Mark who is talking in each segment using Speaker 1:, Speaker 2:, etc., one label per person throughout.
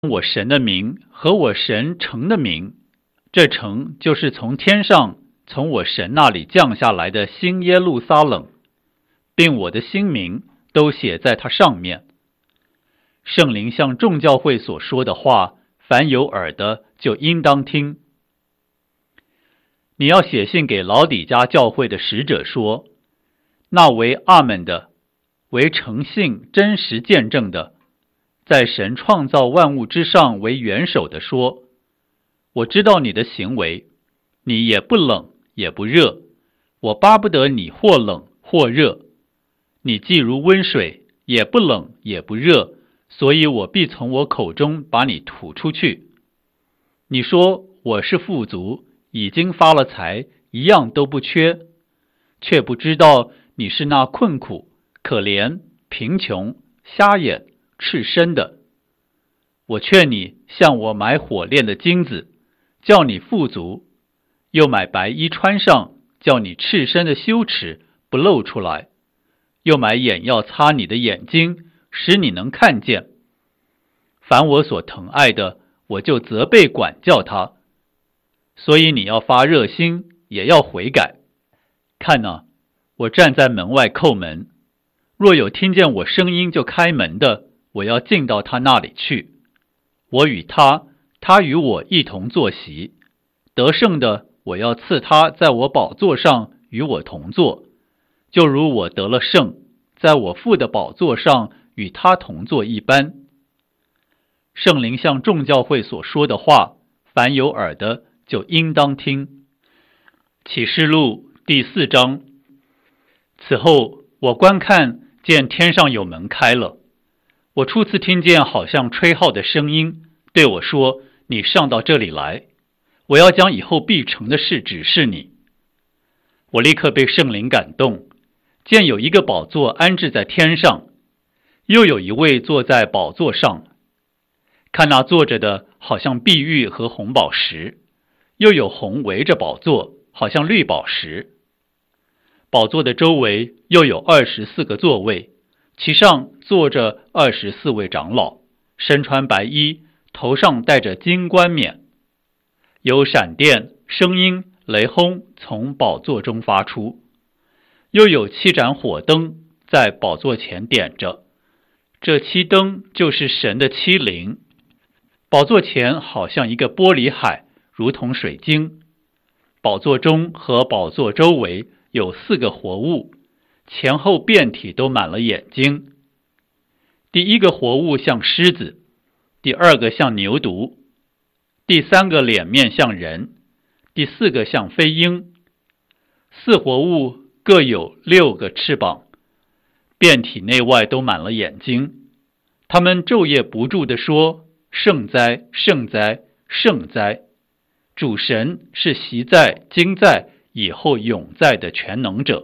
Speaker 1: 我神的名和我神城的名，这城就是从天上从我神那里降下来的新耶路撒冷，并我的新名都写在它上面。圣灵向众教会所说的话，凡有耳的就应当听。你要写信给老底嘉教会的使者说，那为阿们的，为诚信真实见证的，在神创造万物之上为元首的说，我知道你的行为，你也不冷也不热，我巴不得你或冷或热，你既如温水，也不冷也不热，所以我必从我口中把你吐出去。你说我是富足，已经发了财，一样都不缺，却不知道你是那困苦、可怜、贫穷、瞎眼、赤身的。我劝你向我买火炼的金子，叫你富足，又买白衣穿上，叫你赤身的羞耻不露出来，又买眼药擦你的眼睛，使你能看见。凡我所疼爱的，我就责备管教他。所以你要发热心，也要悔改。看哪，我站在门外叩门，若有听见我声音就开门的，我要进到他那里去。我与他，他与我一同坐席。得胜的，我要赐他在我宝座上与我同坐，就如我得了胜，在我父的宝座上与他同坐一般。圣灵向众教会所说的话，凡有耳的就应当听。启示录第4章。此后我观看，见天上有门开了，我初次听见好像吹号的声音，对我说，你上到这里来，我要将以后必成的事指示你。我立刻被圣灵感动，见有一个宝座安置在天上，又有一位坐在宝座上，看那坐着的好像碧玉和红宝石，又有红围着宝座，好像绿宝石。宝座的周围又有24个座位，其上坐着24位长老，身穿白衣，头上戴着金冠冕。有闪电、声音、雷轰从宝座中发出，又有7盏火灯在宝座前点着，这7灯就是神的7灵。宝座前好像一个玻璃海，如同水晶。宝座中和宝座周围有4个活物，前后遍体都满了眼睛。第一个活物像狮子，第2个像牛犊，第3个脸面像人，第4个像飞鹰。4活物各有6个翅膀，遍体内外都满了眼睛。他们昼夜不住地说，圣哉，圣哉，圣哉！主神是昔在、今在、以后永在的全能者。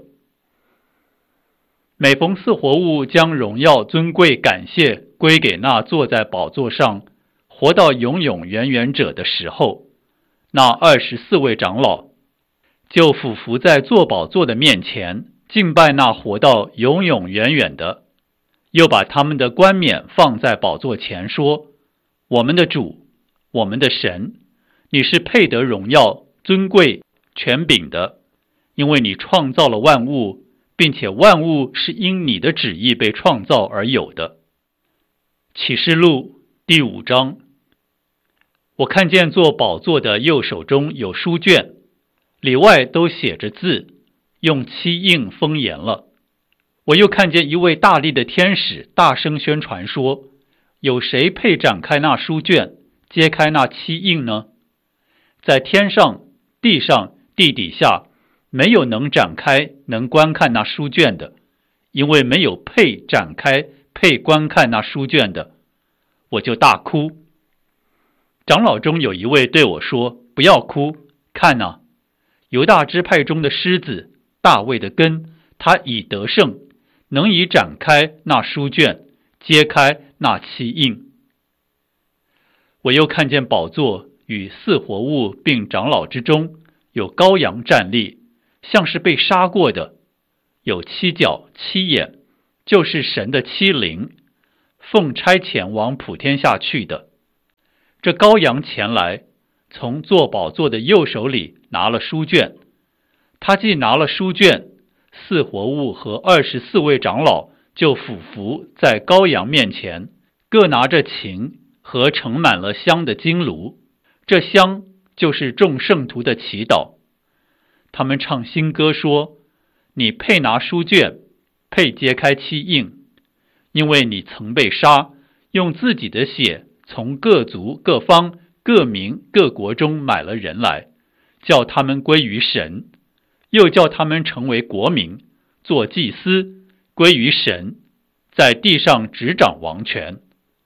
Speaker 1: 每逢4活物将荣耀、尊贵、感谢归给那坐在宝座上活到永永远远者的时候，那24位长老就俯伏在坐宝座的面前，敬拜那活到永永远远的，又把他们的冠冕放在宝座前，说，我们的主，我们的神，你是配得荣耀、尊贵、权柄的，因为你创造了万物，并且万物是因你的旨意被创造而有的。启示录第5章。我看见坐宝座的右手中有书卷，里外都写着字，用漆印封严了。我又看见一位大力的天使大声宣传说，有谁配展开那书卷，揭开那漆印呢？在天上、地上、地底下，没有能展开、能观看那书卷的，因为没有配展开、配观看那书卷的。我就大哭。长老中有一位对我说，不要哭，看哪，犹大支派中的狮子，大卫的根，他已得胜，能以展开那书卷，揭开那漆印。我又看见宝座与4活物并长老之中有羔羊站立，像是被杀过的，有7角7眼，就是神的7灵，奉差遣往普天下去的。 这羔羊前来，从坐宝座的右手里拿了书卷。他既拿了书卷，四活物和24位长老就俯伏在羔羊面前，各拿着琴和盛满了香的金炉。这香就是众圣徒的祈祷。他们唱新歌说：你配拿书卷，配揭开七印，因为你曾被杀，用自己的血从各族、各方、各民、各国中买了人来，叫他们归于神，又叫他们成为国民，做祭司，归于神，在地上执掌王权。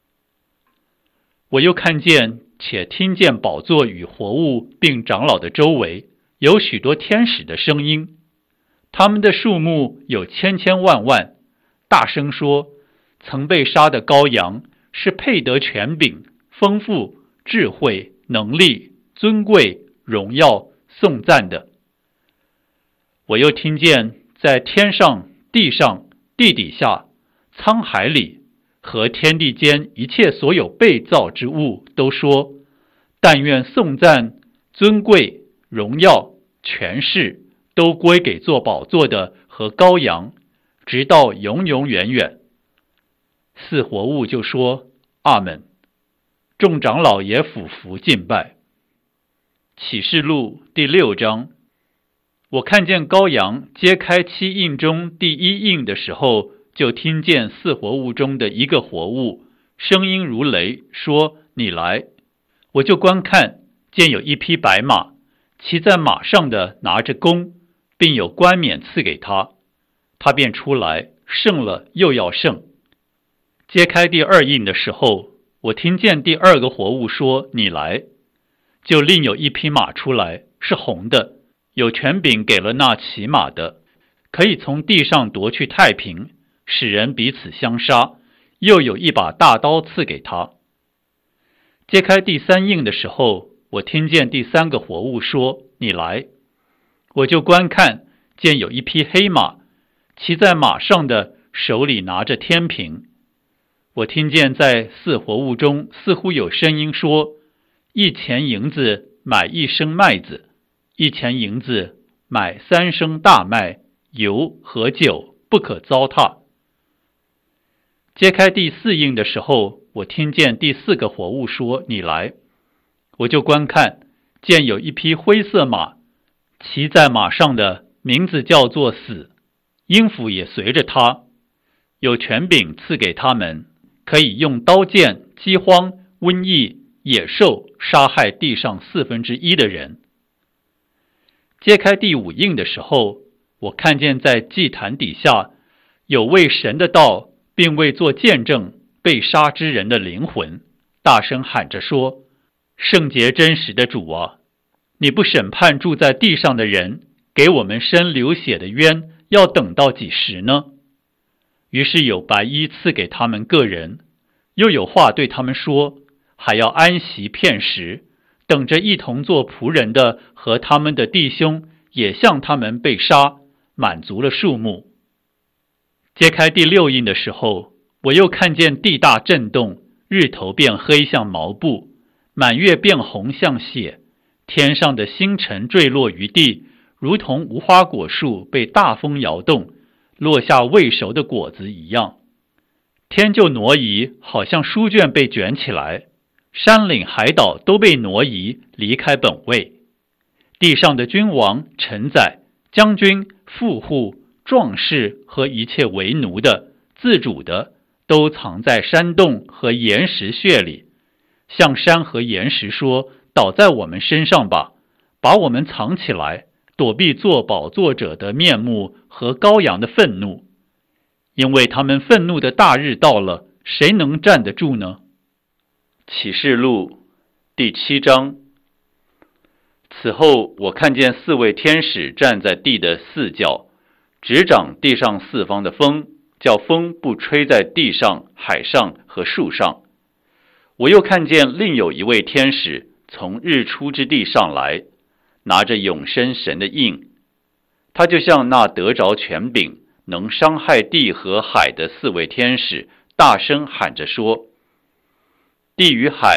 Speaker 1: 我又看见且听见宝座与活物并长老的周围有许多天使的声音，他们的数目有千千万万，大声说：曾被杀的羔羊是配得权柄、丰富、智慧、能力、尊贵、荣耀、颂赞的。我又听见在天上、地上、地底下、沧海里和天地间一切所有被造之物都说：但愿颂赞、尊贵、荣耀、权势都归给坐宝座的和羔羊，直到永永远远。四活物就说：阿们。众长老也俯伏敬拜。启示录第6章。我看见羔羊揭开七印中第一印的时候，就听见四活物中的一个活物，声音如雷，说：你来。我就观看，见有一匹白马，骑在马上的拿着弓，并有冠冕赐给他，他便出来，胜了又要胜。揭开第二印的时候，我听见第二个活物说：你来。就另有一匹马出来，是红的，有权柄给了那骑马的，可以从地上夺去太平，使人彼此相杀，又有一把大刀赐给他。揭开第三印的时候，我听见第三个活物说：你来。我就观看，见有一匹黑马，骑在马上的手里拿着天平。我听见在四活物中似乎有声音说：一钱银子买一升麦子，一钱银子买3升大麦，油和酒不可糟蹋。揭开第四印的时候，我听见第四个活物说：你来。我就观看，见有一匹灰色马，骑在马上的名字叫做死，阴府也随着他，有权柄赐给他们，可以用刀剑、饥荒、瘟疫、野兽杀害地上1/4的人。揭开第五印的时候，我看见在祭坛底下有为神的道并为做见证被杀之人的灵魂，大声喊着说：圣洁真实的主啊，你不审判住在地上的人，给我们伸流血的冤，要等到几时呢？于是有白衣赐给他们个人，又有话对他们说，还要安息片时，等着一同做仆人的和他们的弟兄也像他们被杀，满足了数目。揭开第六印的时候，我又看见地大震动，日头变黑像毛布，满月变红像血，天上的星辰坠落于地，如同无花果树被大风摇动，落下未熟的果子一样。天就挪移，好像书卷被卷起来，山岭海岛都被挪移，离开本位。地上的君王、臣宰、将军、富户、壮士和一切为奴的、自主的，都藏在山洞和岩石穴里，向山和岩石说：倒在我们身上吧，把我们藏起来，躲避坐宝座者的面目和羔羊的愤怒。因为他们愤怒的大日到了，谁能站得住呢？启示录第7章。此后我看见4位天使站在地的4角，执掌地上4方的风，叫风不吹在地上、海上和树上。我又看见另有一位天使从日出之地上来，拿着永生神的印，他就像那得着权柄能伤害地和海的4位天使，大声喊着说：地与海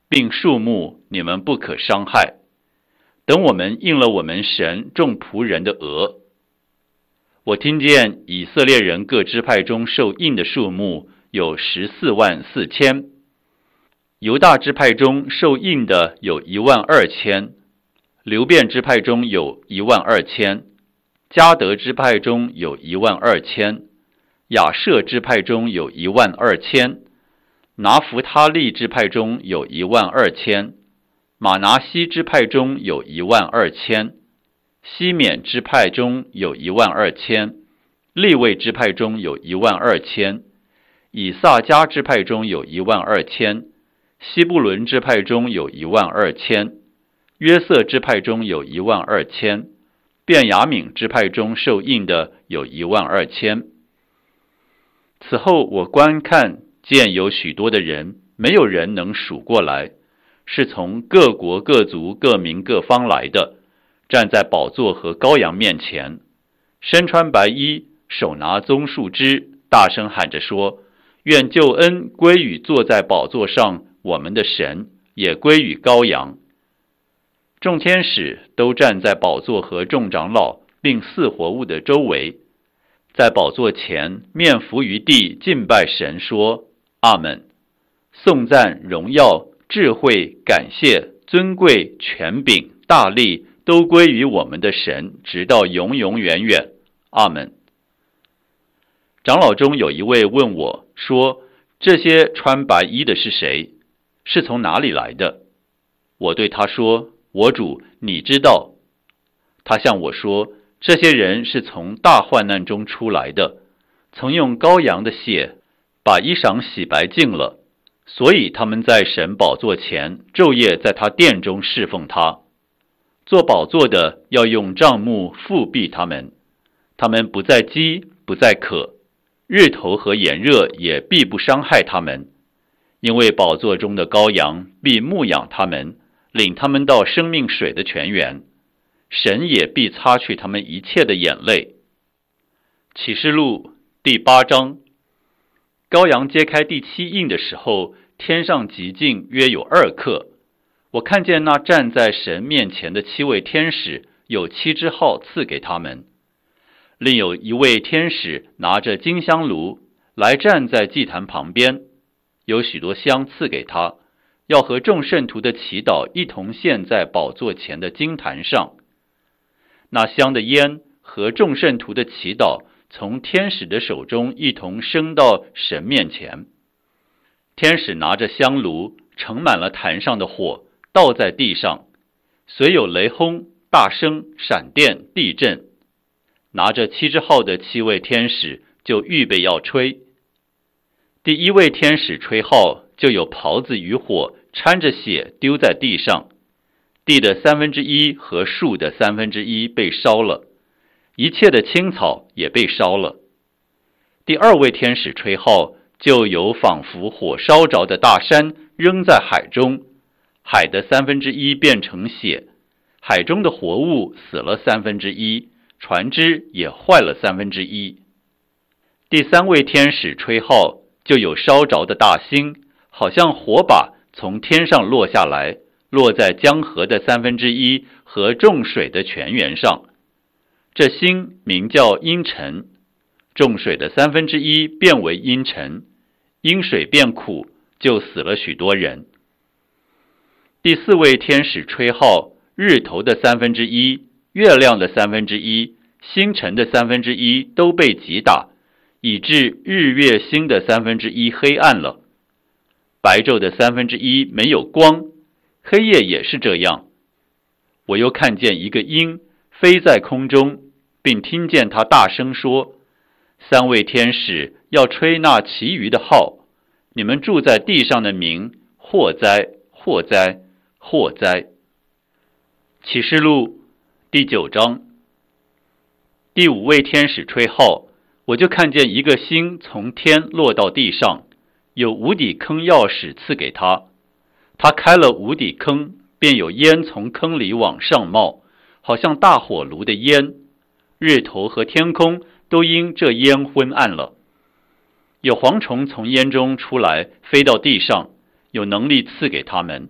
Speaker 1: 并树木你们不可伤害。等我们应了我们神众仆人的额。我听见以色列人各支派中受印的数目有144000，犹大支派中受印的有12000，流便支派中有12000，迦得支派中有12000，亚设支派中有12000，拿弗他利支派中有12000，马拿西支派中有12000，西缅支派中有12000，利未支派中有12000，以萨迦支派中有12000，西布伦支派中有12000，约瑟支派中有12000，便雅悯支派中受印的有12000。此后我观看，见有许多的人，没有人能数过来，是从各国各族各民各方来的，站在宝座和羔羊面前，身穿白衣，手拿棕树枝，大声喊着说：愿救恩归于坐在宝座上我们的神，也归于羔羊。众天使都站在宝座和众长老并四活物的周围，在宝座前面伏于地敬拜神，说：阿们。颂赞、荣耀、智慧、感谢、尊贵、权柄、大力都归于我们的神，直到永永远远。阿们。长老中有一位问我说：这些穿白衣的是谁？是从哪里来的？我对他说：我主，你知道。他向我说：这些人是从大患难中出来的，曾用羔羊的血把衣裳洗白净了，所以他们在神宝座前昼夜在他殿中侍奉他。做宝座的要用帐幕覆庇他们，他们不再饥，不再渴，日头和炎热也必不伤害他们，因为宝座中的羔羊必牧养他们，领他们到生命水的泉源，神也必擦去他们一切的眼泪。启示录第8章。羔羊揭开第7印的时候，天上极静约有2刻。我看见那站在神面前的7位天使，有7支号赐给他们。另有一位天使拿着金香炉来站在祭坛旁边，有许多香赐给他，要和众圣徒的祈祷一同献在宝座前的金坛上。那香的烟和众圣徒的祈祷从天使的手中一同升到神面前。天使拿着香炉盛满了坛上的火，倒在地上，随有雷轰、大声、闪电、地震。拿着7支号的7位天使就预备要吹。第1位天使吹号，就有袍子与火掺着血丢在地上，地的1/3和树的1/3被烧了，一切的青草也被烧了。第2位天使吹号，就有仿佛火烧着的大山扔在海中，海的1/3变成血，海中的活物死了1/3，船只也坏了1/3。第3位天使吹号，就有烧着的大星，好像火把从天上落下来，落在江河的1/3和众水的泉源上。这星名叫阴沉，众水的1/3变为阴沉，因水变苦，就死了许多人。第4位天使吹号，日头的1/3，月亮的1/3，星辰的1/3都被击打，以致日月星的1/3黑暗了。白昼的1/3没有光，黑夜也是这样。我又看见一个鹰飞在空中，并听见他大声说：3位天使要吹那其余的号，你们住在地上的民，祸哉，祸哉，祸哉。启示录第9章。第5位天使吹号，我就看见一个星从天落到地上，有无底坑钥匙赐给他。他开了无底坑，便有烟从坑里往上冒，好像大火炉的烟，日头和天空都因这烟昏暗了。有蝗虫从烟中出来，飞到地上，有能力赐给他们，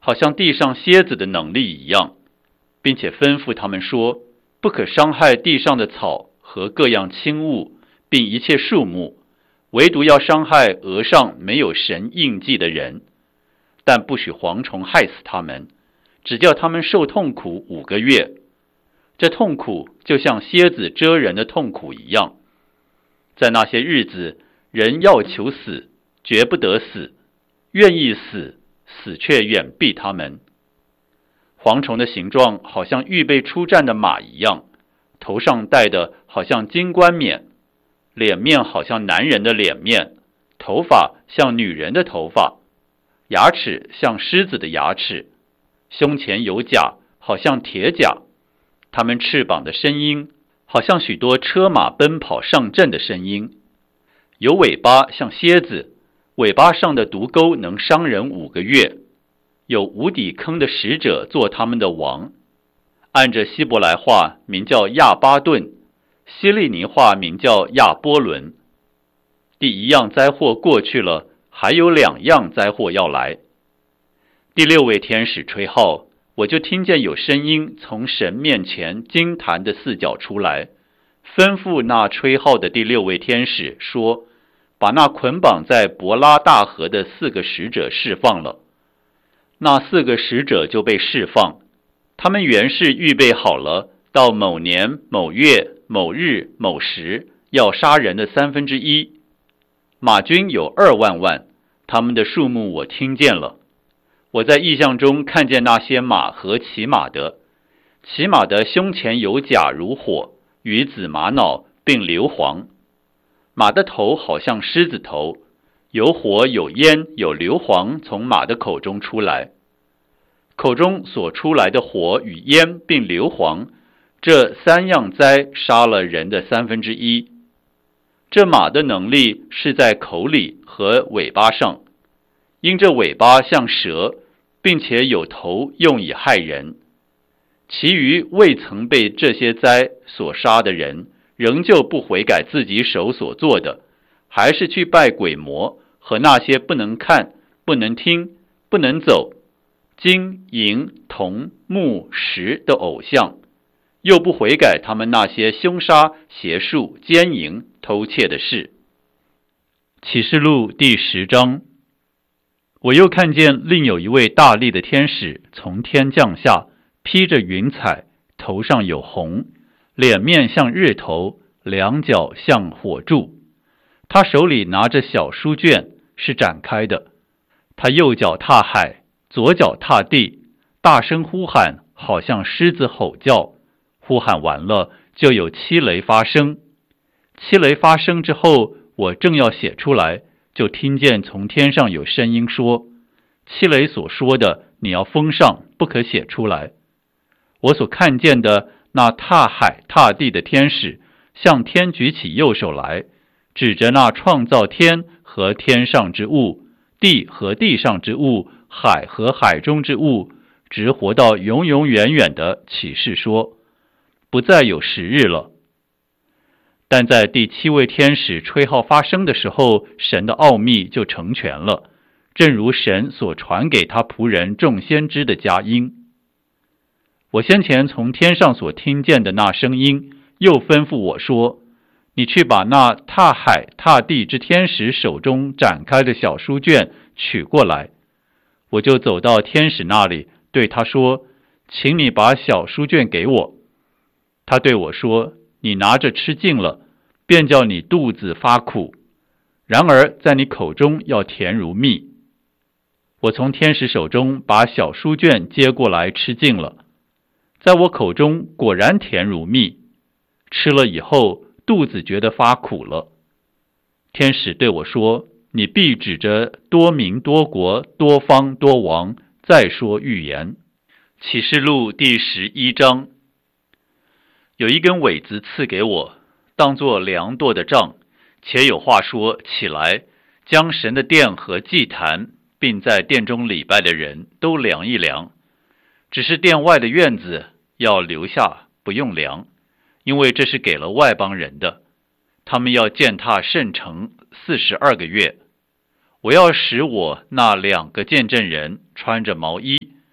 Speaker 1: 好像地上蝎子的能力一样，并且吩咐他们说，不可伤害地上的草和各样轻物，并一切树木，唯独要伤害额上没有神印记的人，但不许蝗虫害死他们，只叫他们受痛苦5个月。这痛苦就像蝎子蛰人的痛苦一样。在那些日子，人要求死，绝不得死；愿意死，死却远避他们。蝗虫的形状好像预备出战的马一样，头上戴的好像金冠冕，脸面好像男人的脸面，头发像女人的头发，牙齿像狮子的牙齿，胸前有甲，好像铁甲。他们翅膀的声音好像许多车马奔跑上阵的声音，有尾巴像蝎子，尾巴上的毒钩能伤人5个月。有无底坑的使者做他们的王，按着希伯来话名叫亚巴顿，希利尼话名叫亚波伦。第1样灾祸过去了，还有2样灾祸要来。第6位天使吹号，我就听见有声音从神面前金坛的4角出来，吩咐那吹号的第6位天使说，把那捆绑在伯拉大河的4个使者释放了。那4个使者就被释放，他们原是预备好了，到某年某月某日某时要杀人的1/3。马军有2万万，他们的数目我听见了。我在异象中看见那些马和骑马的，骑马的胸前有甲如火，与紫玛瑙并硫磺，马的头好像狮子头，有火有烟有硫磺从马的口中出来，口中所出来的火与烟并硫磺，这3样灾杀了人的1/3。这马的能力是在口里和尾巴上，因这尾巴像蛇，并且有头用以害人。其余未曾被这些灾所杀的人，仍旧不悔改自己手所做的，还是去拜鬼魔和那些不能看、不能听、不能走、金银铜木石的偶像，又不悔改他们那些凶杀、邪术、奸淫、偷窃的事。启示录第10章。我又看见另有一位大力的天使从天降下，披着云彩，头上有红，脸面像日头，2脚像火柱。他手里拿着小书卷，是展开的。他右脚踏海，左脚踏地，大声呼喊，好像狮子吼叫。呼喊完了，就有7雷发生。7雷发生之后，我正要写出来，就听见从天上有声音说，7雷所说的你要封上，不可写出来。我所看见的那踏海踏地的天使，向天举起右手来，指着那创造天和天上之物，地和地上之物，海和海中之物，直活到永永远远的启示说，不再有时日了。但在第7位天使吹号发声的时候，神的奥秘就成全了，正如神所传给他仆人众先知的佳音。我先前从天上所听见的那声音，又吩咐我说，你去把那踏海踏地之天使手中展开的小书卷取过来。我就走到天使那里，对他说，请你把小书卷给我。他对我说，你拿着吃尽了，便叫你肚子发苦，然而在你口中要甜如蜜。我从天使手中把小书卷接过来吃尽了，在我口中果然甜如蜜，吃了以后肚子觉得发苦了。天使对我说，你必指着多民多国多方多王再说预言。启示录第11章。有一根苇子赐给我，当作量度的杖，且有话说，起来，将神的殿和祭坛，并在殿中礼拜的人都量一量。只是殿外的院子要留下，不用量，因为这是给了外邦人的。他们要践踏圣城42个月。我要使我那2个见证人穿着毛衣，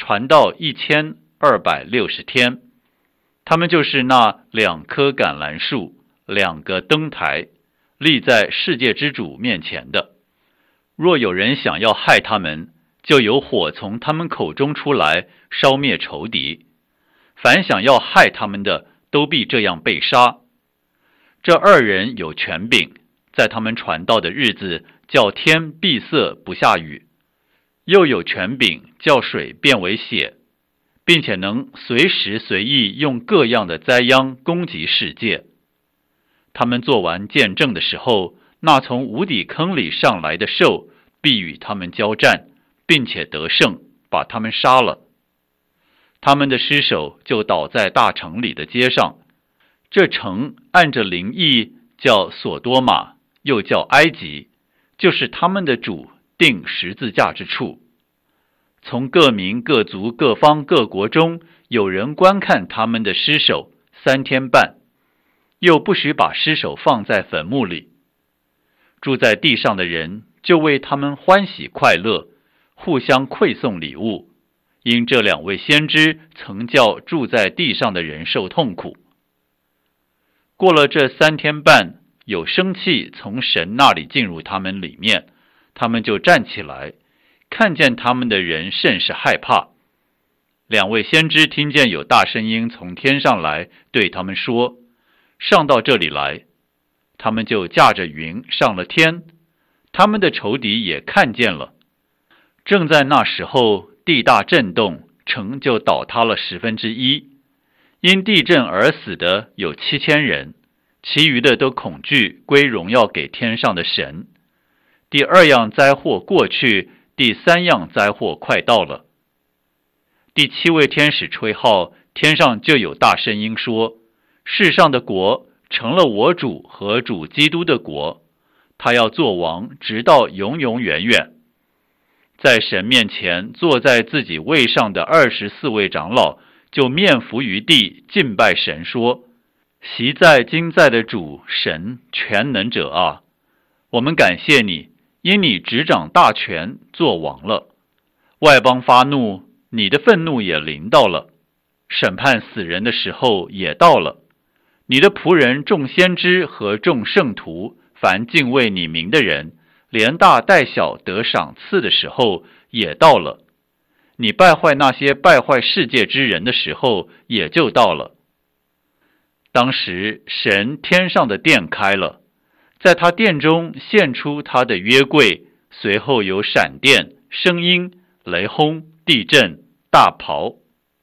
Speaker 1: 传道1260天。他们就是那2棵橄榄树、2个灯台，立在世界之主面前的。若有人想要害他们，就有火从他们口中出来，烧灭仇敌。凡想要害他们的，都必这样被杀。这2人有权柄，在他们传道的日子，叫天闭塞不下雨，又有权柄叫水变为血，并且能随时随意用各样的灾殃攻击世界。他们做完见证的时候，那从无底坑里上来的兽必与他们交战，并且得胜，把他们杀了。他们的尸首就倒在大城里的街上。这城按着灵意叫索多玛，又叫埃及，就是他们的主钉十字架之处。从各民各族各方各国中有人观看他们的尸首3天半，又不许把尸首放在坟墓里。住在地上的人就为他们欢喜快乐，互相馈送礼物，因这2位先知曾叫住在地上的人受痛苦。过了这3天半，有生气从神那里进入他们里面，他们就站起来，看见他们的人甚是害怕。2位先知听见有大声音从天上来，对他们说：上到这里来。他们就驾着云上了天，他们的仇敌也看见了。正在那时候，地大震动，城就倒塌了1/10。因地震而死的有7000人，其余的都恐惧，归荣耀给天上的神。第2样灾祸过去，第3样灾祸快到了。第7位天使吹号，天上就有大声音说：世上的国成了我主和主基督的国，他要做王，直到永永远远。在神面前坐在自己位上的24位长老就面伏于地，敬拜神说：昔在今在的主神全能者啊，我们感谢你，因你执掌大权，做王了。外邦发怒，你的愤怒也临到了，审判死人的时候也到了。你的仆人众先知和众圣徒，凡敬畏你名的人，连大带小得赏赐的时候也到了。你败坏那些败坏世界之人的时候也就到了。当时神天上的殿开了，在他殿中现出他的约柜，随后有闪电、声音、雷轰、地震、大雹。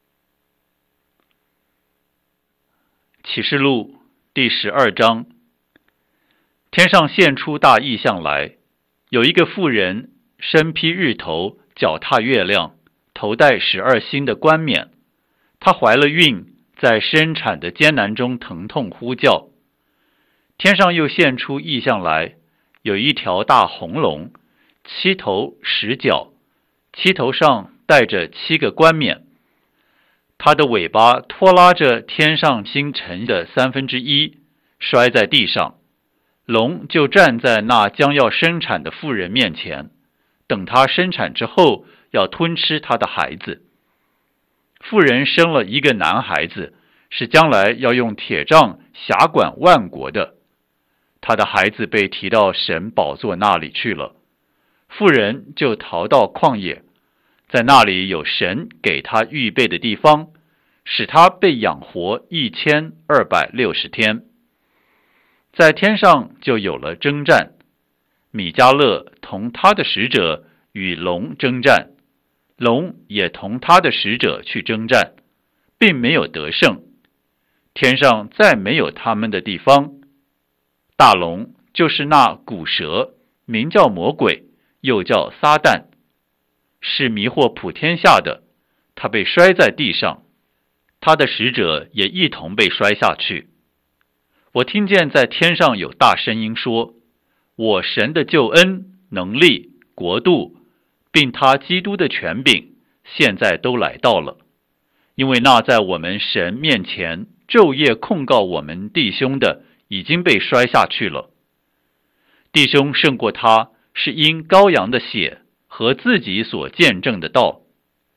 Speaker 1: 启示录第12章。天上现出大异象来，有一个妇人，身披日头，脚踏月亮，头戴12星的冠冕。她怀了孕，在生产的艰难中疼痛呼叫。天上又现出异象来，有一条大红龙，7头10脚，7头上戴着7个冠冕。它的尾巴拖拉着天上星辰的1/3，摔在地上。龙就站在那将要生产的妇人面前，等她生产之后，要吞吃她的孩子。妇人生了一个男孩子，是将来要用铁杖辖管万国的。她的孩子被提到神宝座那里去了，妇人就逃到旷野，在那里有神给她预备的地方，使她被养活1260天。在天上就有了征战，米迦勒同他的使者与龙征战，龙也同他的使者去征战，并没有得胜。天上再没有他们的地方。大龙就是那古蛇，名叫魔鬼，又叫撒旦，是迷惑普天下的，他被摔在地上，他的使者也一同被摔下去。我听见在天上有大声音说：我神的救恩、能力、国度，并他基督的权柄，现在都来到了。因为那在我们神面前昼夜控告我们弟兄的，已经被摔下去了。弟兄胜过他，是因羔羊的血和自己所见证的道。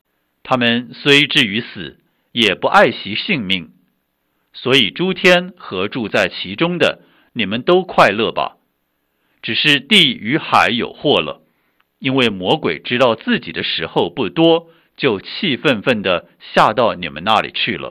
Speaker 1: 他们虽至于死，也不爱惜性命。所以诸天和住在其中的，你们都快乐吧。只是地与海有祸了，因为魔鬼知道自己的时候不多，就气愤愤地下到你们那里去了。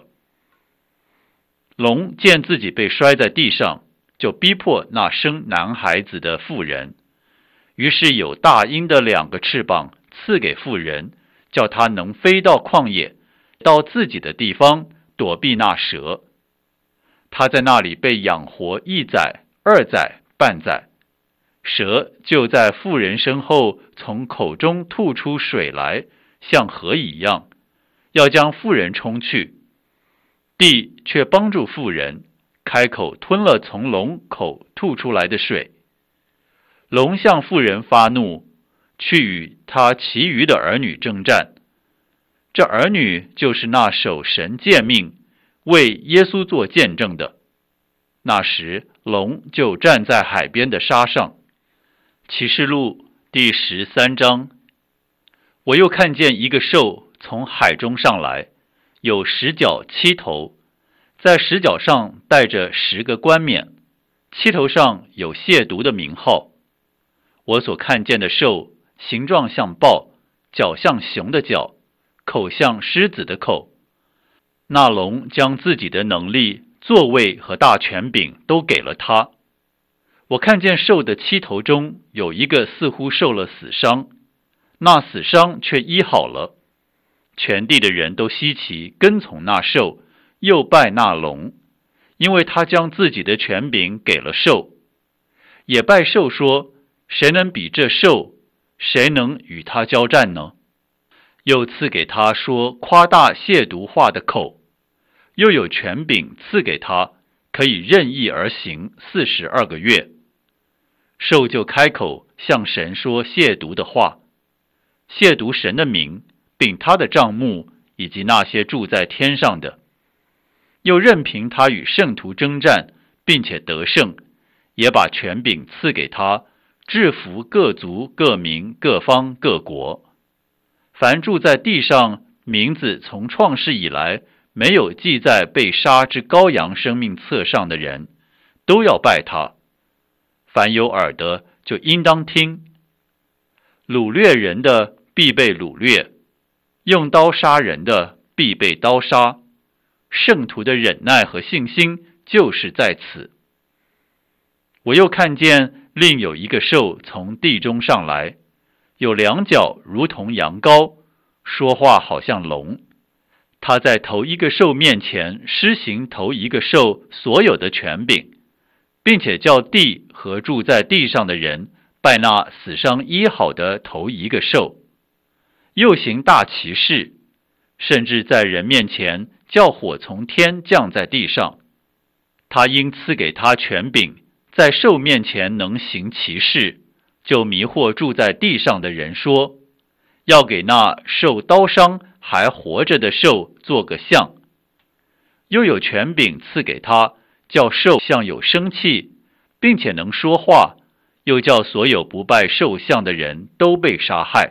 Speaker 1: 龙见自己被摔在地上，就逼迫那生男孩子的妇人，于是有大鹰的2个翅膀赐给妇人，叫他能飞到旷野，到自己的地方躲避那蛇。他在那里被养活1载、2载、半载，蛇就在妇人身后从口中吐出水来，像河一样，要将妇人冲去。地却帮助妇人，开口吞了从龙口吐出来的水。龙向妇人发怒，去与他其余的儿女征战。这儿女就是那守神诫命，为耶稣做见证的。那时龙就站在海边的沙上。启示录第13章。我又看见一个兽从海中上来，有10角7头，在10角上带着10个冠冕，7头上有亵渎的名号。我所看见的兽形状像豹，脚像熊的脚，口像狮子的口。那龙将自己的能力、座位和大权柄都给了他。我看见兽的7头中有一个似乎受了死伤，那死伤却医好了。全地的人都稀奇，跟从那兽，又拜那龙，因为他将自己的权柄给了兽。也拜兽说：谁能比这兽？谁能与他交战呢？又赐给他说夸大亵渎话的口，又有权柄赐给他，可以任意而行42个月。兽就开口向神说亵渎的话，亵渎神的名，并他的帐幕，以及那些住在天上的。又任凭他与圣徒征战，并且得胜，也把权柄赐给他，制服各族、各民、各方、各国。凡住在地上，名字从创世以来没有记在被杀之羔羊生命册上的人，都要拜他。凡有耳的就应当听。掳掠人的必被掳掠，用刀杀人的必被刀杀。圣徒的忍耐和信心就是在此。我又看见另有一个兽从地中上来，有2角如同羊羔，说话好像龙。他在头一个兽面前施行头一个兽所有的权柄，并且叫地和住在地上的人拜那死伤医好的头一个兽。又行大奇事，甚至在人面前叫火从天降在地上。他因赐给他权柄，在兽面前能行奇事，就迷惑住在地上的人说，要给那受刀伤还活着的兽做个像。又有权柄赐给他，叫兽像有生气，并且能说话，又叫所有不拜兽像的人都被杀害。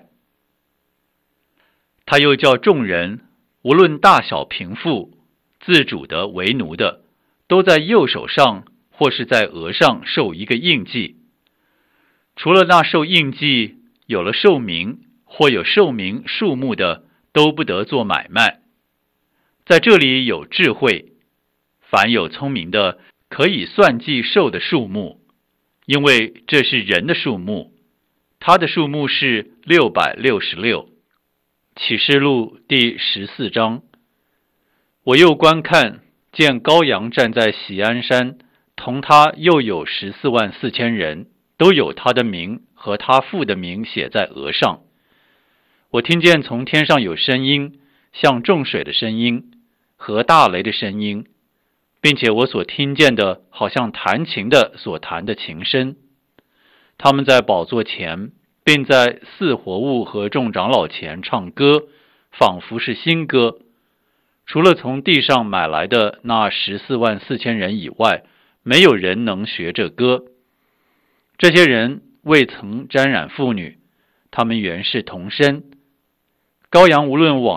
Speaker 1: 他又叫众人，无论大小贫富，自主的为奴的，都在右手上或是在额上受一个印记。除了那受印记有了寿名或有寿名数目的，都不得做买卖。在这里有智慧，凡有聪明的，可以算计兽的数目，因为这是人的数目，它的数目是666。启示录第14章。我又观看，见羔羊站在锡安山，同他又有144000人，都有他的名和他父的名写在额上。我听见从天上有声音，像众水的声音和大雷的声音，并且我所听见的好像弹琴的所弹的琴声。他们在宝座前，并在4活物和众长老前唱歌，仿佛是新歌。除了从地上买来的那144000人以外，没有人能学这歌。这些人未曾沾染妇女，他们原是童身。羔羊无论往